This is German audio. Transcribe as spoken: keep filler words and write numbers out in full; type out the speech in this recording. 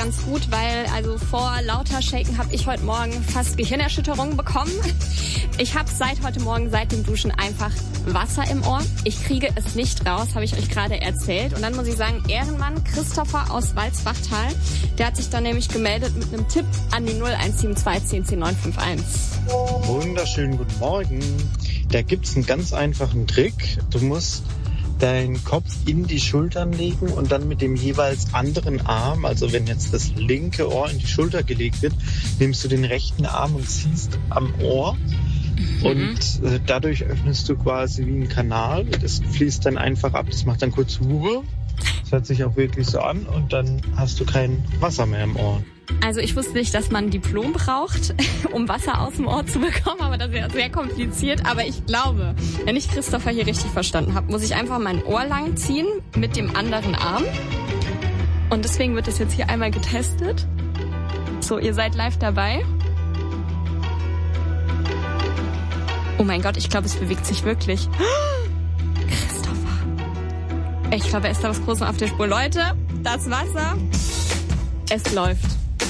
ganz gut, weil also vor lauter Shaken habe ich heute Morgen fast Gehirnerschütterung bekommen. Ich habe seit heute Morgen, seit dem Duschen einfach Wasser im Ohr. Ich kriege es nicht raus, habe ich euch gerade erzählt. Und dann muss ich sagen, Ehrenmann Christopher aus Walzbachtal, der hat sich dann nämlich gemeldet mit einem Tipp an die null eins sieben zwei zehn zehn neun fünf eins. Wunderschönen guten Morgen. Da gibt's einen ganz einfachen Trick. Du musst deinen Kopf in die Schultern legen und dann mit dem jeweils anderen Arm, also wenn jetzt das linke Ohr in die Schulter gelegt wird, nimmst du den rechten Arm und ziehst am Ohr. Mhm. Und äh, dadurch öffnest du quasi wie einen Kanal. Das fließt dann einfach ab. Das macht dann kurz Ruhe. Das hört sich auch wirklich so an. Und dann hast du kein Wasser mehr im Ohr. Also ich wusste nicht, dass man ein Diplom braucht, um Wasser aus dem Ohr zu bekommen, aber das ist ja sehr kompliziert. Aber ich glaube, wenn ich Christopher hier richtig verstanden habe, muss ich einfach mein Ohr lang ziehen mit dem anderen Arm. Und deswegen wird das jetzt hier einmal getestet. So, ihr seid live dabei. Oh mein Gott, ich glaube, es bewegt sich wirklich. Christopher. Ich glaube, er ist da was Großes auf der Spur. Leute, das Wasser, es läuft.